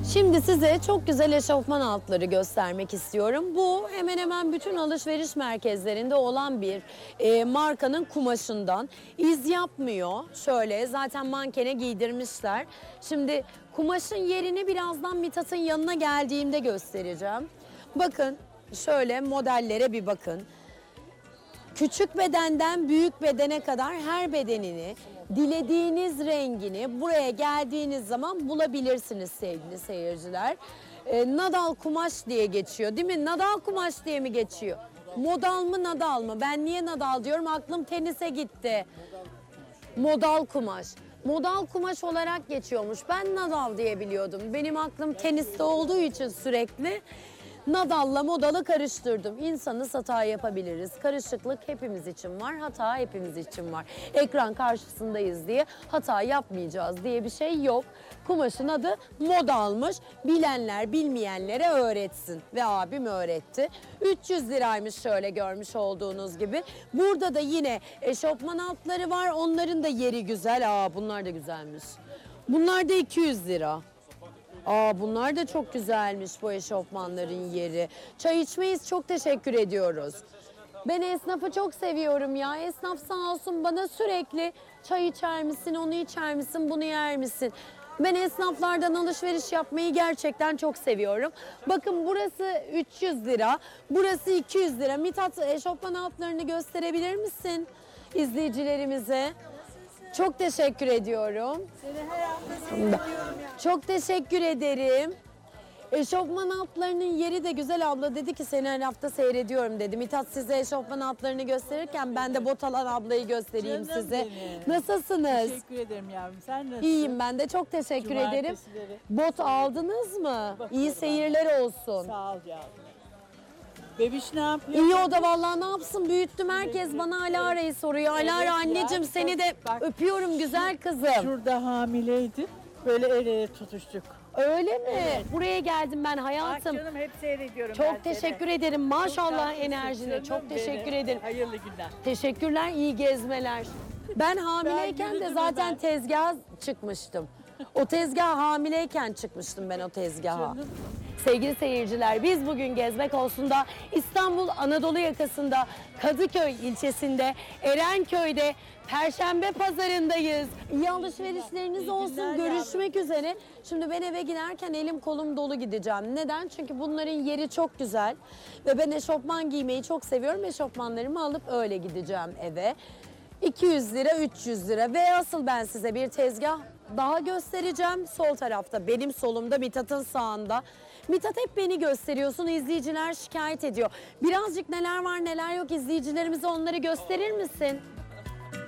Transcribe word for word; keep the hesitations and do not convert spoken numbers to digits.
Şimdi size çok güzel eşofman altları göstermek istiyorum. Bu hemen hemen bütün alışveriş merkezlerinde olan bir e, markanın kumaşından. İz yapmıyor. Şöyle zaten mankene giydirmişler. Şimdi kumaşın yerini birazdan Mithat'ın yanına geldiğimde göstereceğim. Bakın şöyle modellere bir bakın. Küçük bedenden büyük bedene kadar her bedenini, dilediğiniz rengini buraya geldiğiniz zaman bulabilirsiniz sevgili seyirciler. Ee, Nadal kumaş diye geçiyor değil mi? Nadal kumaş diye mi geçiyor? Modal mı Nadal mı? Ben niye Nadal diyorum? Aklım tenise gitti. Modal kumaş. Modal kumaş olarak geçiyormuş. Ben Nadal diye biliyordum. Benim aklım teniste olduğu için sürekli Nadal'la modalı karıştırdım. İnsanız, hata yapabiliriz. Karışıklık hepimiz için var, hata hepimiz için var. Ekran karşısındayız diye hata yapmayacağız diye bir şey yok. Kumaşın adı Modal'mış. Bilenler bilmeyenlere öğretsin ve abim öğretti. üç yüz liraymış şöyle görmüş olduğunuz gibi. Burada da yine eşofman altları var. Onların da yeri güzel. Aa bunlar da güzelmiş. Bunlar da iki yüz lira. Aa bunlar da çok güzelmiş bu eşofmanların yeri. Çay içmeyiz, çok teşekkür ediyoruz. Ben esnafı çok seviyorum ya. Esnaf sağ olsun bana sürekli çay içer misin, onu içer misin, bunu yer misin? Ben esnaflardan alışveriş yapmayı gerçekten çok seviyorum. Bakın burası üç yüz lira, burası iki yüz lira. Mithat eşofman altlarını gösterebilir misin izleyicilerimize? Çok teşekkür ediyorum. Seni her hafta seviyorum ya. Çok teşekkür ederim. Eşofman altlarının yeri de güzel, abla dedi ki seni her hafta seyrediyorum dedi. Mithat size eşofman altlarını gösterirken ben de bot alan ablayı göstereyim Canım size. benim. Nasılsınız? Teşekkür ederim yavrum. Sen nasılsın? İyiyim ben de, çok teşekkür ederim. Cumartesileri. Bot aldınız mı? Bakıyorum İyi ben. seyirler olsun. Sağ ol yavrum. Bebiş ne yapıyor? İyi o da vallahi, ne yapsın, büyüttüm, herkes bana Alara'yı soruyor. Alara Evet ya, anneciğim seni de bak. öpüyorum güzel kızım. Şurada hamileydin. Böyle el ele tutuştuk. Öyle mi? Buraya geldim ben hayatım. Bak canım hep seyrediyorum. Çok ben seni. teşekkür ederim. Maşallah tatlısın enerjine. canım Çok teşekkür benim. ederim. Hayırlı günler. Teşekkürler, iyi gezmeler. Ben hamileyken de yürüdüm zaten hemen. tezgaha çıkmıştım. O tezgah hamileyken çıkmıştım ben o tezgaha. Canım. Sevgili seyirciler, biz bugün Gezmek Olsun'da İstanbul Anadolu yakasında Kadıköy ilçesinde Erenköy'de Perşembe Pazarı'ndayız. İyi alışverişleriniz İyi olsun. günler Görüşmek üzere. Şimdi ben eve giderken elim kolum dolu gideceğim. Neden? Çünkü bunların yeri çok güzel. Ve ben eşofman giymeyi çok seviyorum. Eşofmanlarımı alıp öyle gideceğim eve. iki yüz lira, üç yüz lira ve asıl ben size bir tezgah daha göstereceğim. Sol tarafta, benim solumda, Mithat'ın sağında. Mithat hep beni gösteriyorsun, izleyiciler şikayet ediyor. Birazcık neler var neler yok, izleyicilerimize onları gösterir misin?